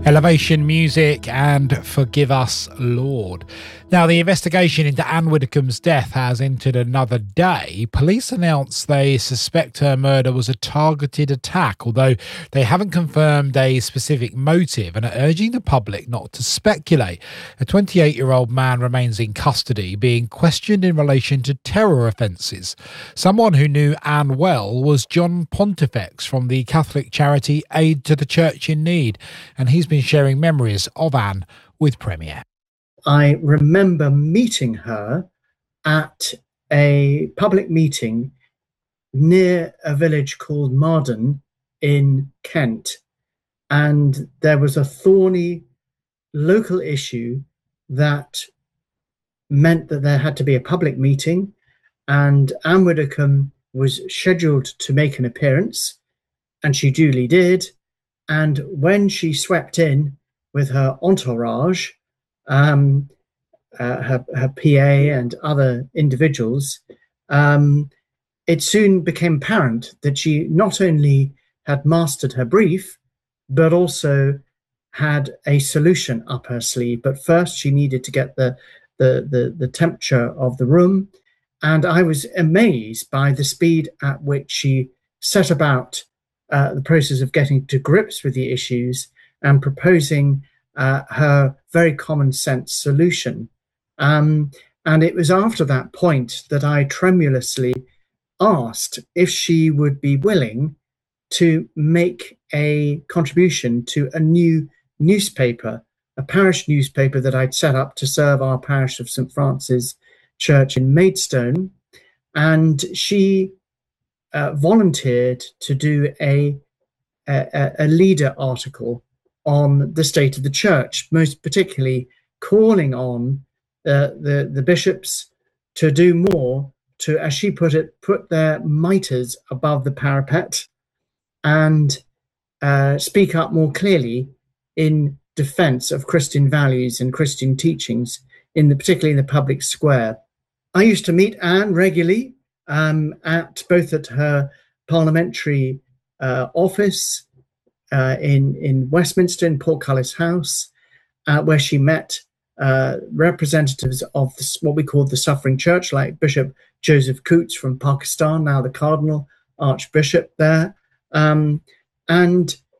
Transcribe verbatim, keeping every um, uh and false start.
Elevation Music and Forgive Us, Lord. Now, the investigation into Anne Widdecombe's death has entered another day. Police announced they suspect her murder was a targeted attack, although they haven't confirmed a specific motive and are urging the public not to speculate. A twenty-eight-year-old man remains in custody, being questioned in relation to terror offences. Someone who knew Anne well was John Pontifex from the Catholic charity Aid to the Church in Need, and he's been sharing memories of Anne with Premier. I remember meeting her at a public meeting near a village called Marden in Kent. And there was a thorny local issue that meant that there had to be a public meeting, and Anne Widdecombe was scheduled to make an appearance, and she duly did. And when she swept in with her entourage, um, uh, her, her P A and other individuals, um, it soon became apparent that she not only had mastered her brief, but also had a solution up her sleeve. But first she needed to get the, the, the, the temperature of the room. And I was amazed by the speed at which she set about uh, the process of getting to grips with the issues and proposing uh, her very common sense solution. Um, and it was after that point that I tremulously asked if she would be willing to make a contribution to a new newspaper, a parish newspaper that I'd set up to serve our parish of Saint Francis Church in Maidstone. And she uh, volunteered to do a, a, a leader article on the state of the church, most particularly calling on uh, the, the bishops to do more to, as she put it, put their mitres above the parapet and uh, speak up more clearly in defence of Christian values and Christian teachings, in the, particularly in the public square. I used to meet Anne regularly um, at both at her parliamentary uh, office uh, in, in Westminster, in Portcullis House, uh, where she met uh, representatives of this, what we call the Suffering Church, like Bishop Joseph Coots from Pakistan, now the Cardinal Archbishop there. Um, and